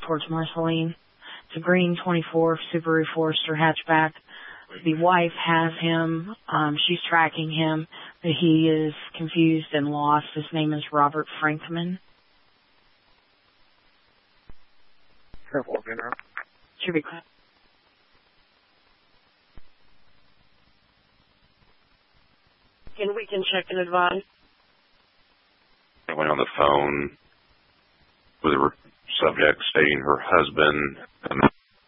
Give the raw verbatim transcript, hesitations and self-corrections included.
towards Marceline. It's a green twenty-four Subaru Forester hatchback. The wife has him. Um, she's tracking him, but he is confused and lost. His name is Robert Frankman. Careful, General. Should be quick. Can we can check and advise? I went on the phone with a subject stating her husband